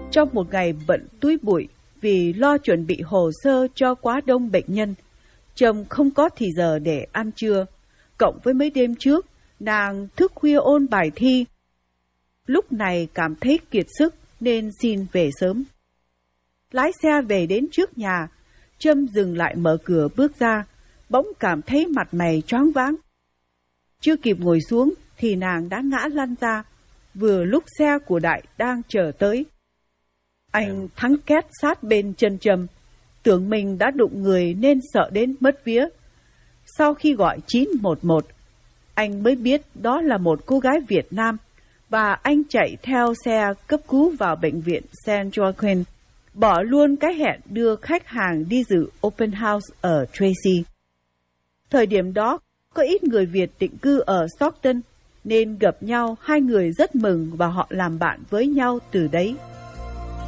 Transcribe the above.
Trong một ngày bận túi bụi vì lo chuẩn bị hồ sơ cho quá đông bệnh nhân, Trâm không có thì giờ để ăn trưa. Cộng với mấy đêm trước, nàng thức khuya ôn bài thi. Lúc này cảm thấy kiệt sức nên xin về sớm. Lái xe về đến trước nhà, Trâm dừng lại mở cửa bước ra, bỗng cảm thấy mặt mày choáng váng. Chưa kịp ngồi xuống thì nàng đã ngã lăn ra, vừa lúc xe của Đại đang chờ tới. Anh thắng két sát bên chân Trâm, tưởng mình đã đụng người nên sợ đến mất vía. Sau khi gọi 911, anh mới biết đó là một cô gái Việt Nam, và anh chạy theo xe cấp cứu vào bệnh viện St. Joaquin, bỏ luôn cái hẹn đưa khách hàng đi dự open house ở Tracy. Thời điểm đó, có ít người Việt định cư ở Stockton, nên gặp nhau hai người rất mừng và họ làm bạn với nhau từ đấy.